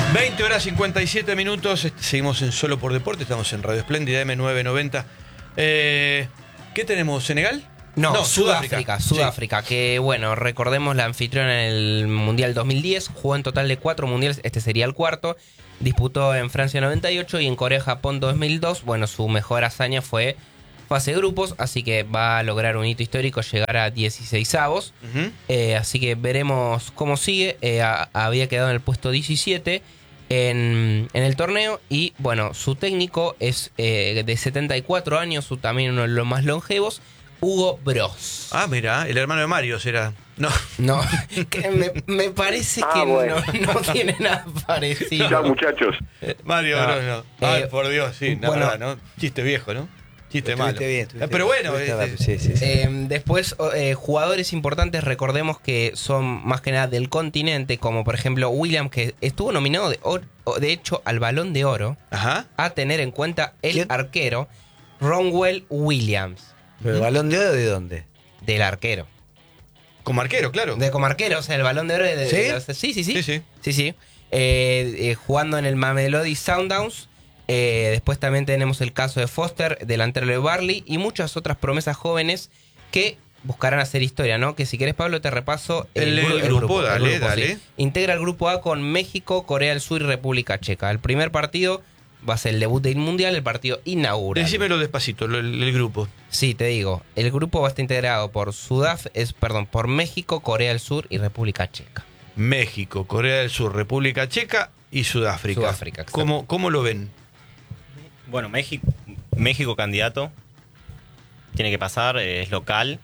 20 horas 57 minutos. Seguimos en Solo por Deporte. Estamos en Radio Espléndida M990. ¿Qué tenemos? ¿Senegal? No, Sudáfrica, sí. Que bueno, recordemos la anfitriona en el Mundial 2010, jugó en total de 4 mundiales, este sería el cuarto, disputó en Francia 98 y en Corea-Japón 2002, bueno, su mejor hazaña fue fase de grupos, así que va a lograr un hito histórico, llegar a 16avos, así que veremos cómo sigue, había quedado en el puesto 17 en el torneo y bueno, su técnico es de 74 años, también uno de los más longevos, Hugo Broos. Ah, mira, el hermano de Mario será. No, que me parece que bueno. no tiene nada parecido. Chao, muchachos. Mario Bros, no. Ay, por Dios, sí, no, bueno, verdad, ¿no? Chiste viejo, ¿no? Chiste malo. Bien, pero bueno, sí. Después, jugadores importantes, recordemos que son más que nada del continente, como por ejemplo William, que estuvo nominado de hecho al Balón de Oro. Ajá. A tener en cuenta el ¿Quién? arquero Ronwell Williams. ¿Pero el Balón de Oro de dónde? Del arquero. Como arquero, claro. Como arquero, o sea, el Balón de Oro Sí. Jugando en el Mamelodi Sundowns. Después también tenemos el caso de Foster, delantero de Barley, y muchas otras promesas jóvenes que buscarán hacer historia, ¿no? Que si querés, Pablo, te repaso el grupo. Dale. Sí. Integra el grupo A con México, Corea del Sur y República Checa. El primer partido va a ser el debut del Mundial, el partido inaugural. Decímelo despacito, el grupo. Sí, te digo. El grupo va a estar integrado por por México, Corea del Sur y República Checa. México, Corea del Sur, República Checa y Sudáfrica. ¿Cómo lo ven? Bueno, México candidato. Tiene que pasar, es local.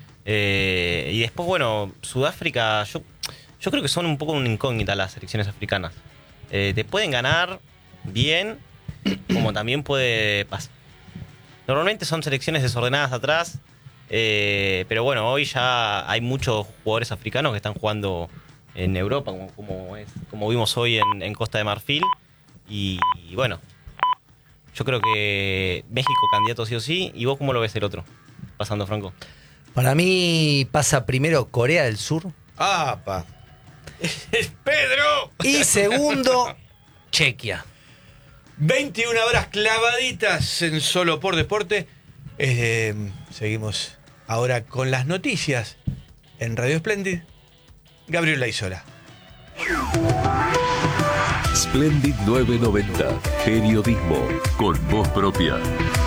Y después, bueno, Sudáfrica, yo creo que son un poco una incógnita las selecciones africanas. Te pueden ganar bien, como también puede pasar. Normalmente son selecciones desordenadas atrás, pero bueno, hoy ya hay muchos jugadores africanos que están jugando en Europa, como vimos hoy en Costa de Marfil. Y bueno, yo creo que México candidato sí o sí. ¿Y vos cómo lo ves el otro? Pasando, Franco. Para mí pasa primero Corea del Sur. ¡Apa! ¡Pedro! Y segundo, Chequia. 21 horas clavaditas en Solo por Deporte. Seguimos ahora con las noticias en Radio Splendid. Gabriel Laizola. Splendid 990. Periodismo con voz propia.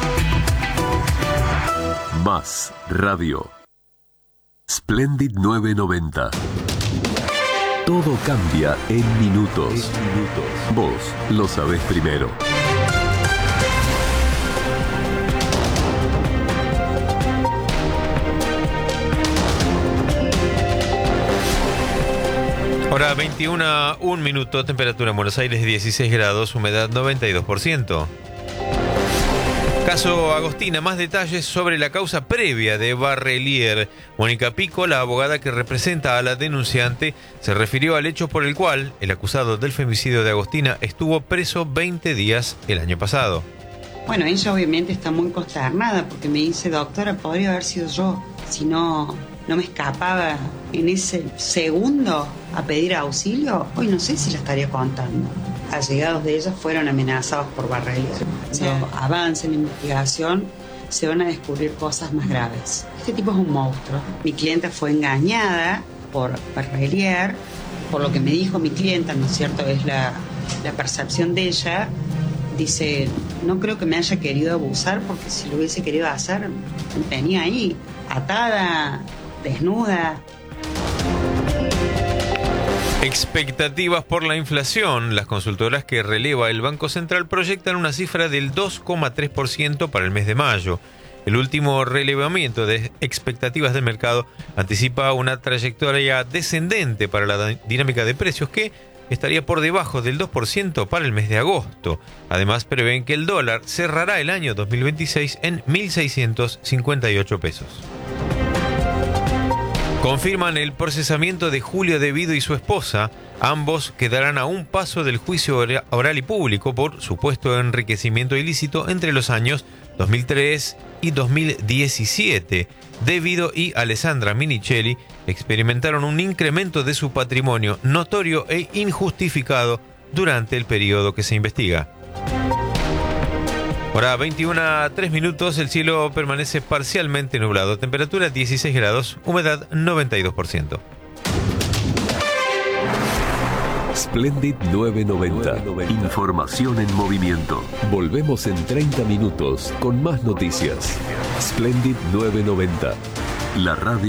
Más radio. Splendid 990. Todo cambia en minutos. Vos lo sabés primero. Hora 21, 1 minuto, temperatura en Buenos Aires 16 grados, humedad 92%. Caso Agostina, más detalles sobre la causa previa de Barrelier. Mónica Pico, la abogada que representa a la denunciante, se refirió al hecho por el cual el acusado del femicidio de Agostina estuvo preso 20 días el año pasado. Bueno, ella obviamente está muy consternada porque me dice, doctora, podría haber sido yo, si no me escapaba en ese segundo a pedir auxilio, hoy no sé si la estaría contando. Allegados de ella fueron amenazados por Barrelier. Cuando avance en la investigación, se van a descubrir cosas más graves. Este tipo es un monstruo. Mi clienta fue engañada por Barrelier, por lo que me dijo mi clienta, ¿no es cierto? Es la percepción de ella. Dice, no creo que me haya querido abusar, porque si lo hubiese querido hacer, me tenía ahí, atada, desnuda. Expectativas por la inflación. Las consultoras que releva el Banco Central proyectan una cifra del 2,3% para el mes de mayo. El último relevamiento de expectativas del mercado anticipa una trayectoria descendente para la dinámica de precios que estaría por debajo del 2% para el mes de agosto. Además, prevén que el dólar cerrará el año 2026 en 1.658 pesos. Confirman el procesamiento de Julio Devido y su esposa. Ambos quedarán a un paso del juicio oral y público por supuesto enriquecimiento ilícito entre los años 2003 y 2017. Devido y Alessandra Minichelli experimentaron un incremento de su patrimonio notorio e injustificado durante el periodo que se investiga. Hora 21:03, el cielo permanece parcialmente nublado, temperatura 16 grados, humedad 92%. Splendid 990. Información en movimiento. Volvemos en 30 minutos con más noticias. Splendid 990. La radio